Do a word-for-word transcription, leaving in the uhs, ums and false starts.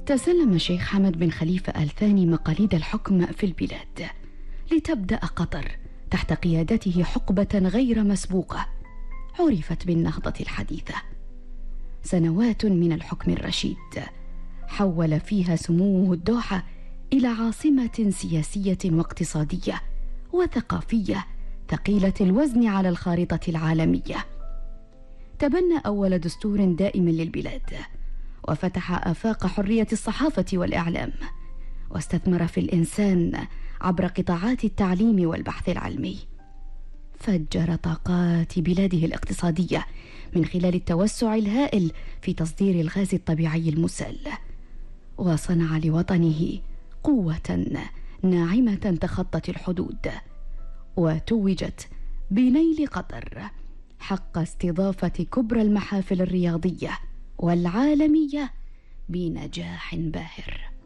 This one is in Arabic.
تسلم الشيخ حمد بن خليفة آل ثاني مقاليد الحكم في البلاد، لتبدأ قطر تحت قيادته حقبة غير مسبوقة عرفت بالنهضة الحديثة. سنوات من الحكم الرشيد حول فيها سموه الدوحة إلى عاصمة سياسية واقتصادية وثقافية ثقيلة الوزن على الخارطة العالمية. تبنى أول دستور دائم للبلاد، وفتح آفاق حرية الصحافة والإعلام، واستثمر في الإنسان عبر قطاعات التعليم والبحث العلمي. فجر طاقات بلاده الاقتصادية من خلال التوسع الهائل في تصدير الغاز الطبيعي المسال، وصنع لوطنه قوة ناعمة تخطت الحدود، وتوجت بنيل قطر حق استضافة كبرى المحافل الرياضية والعالمية بنجاح باهر.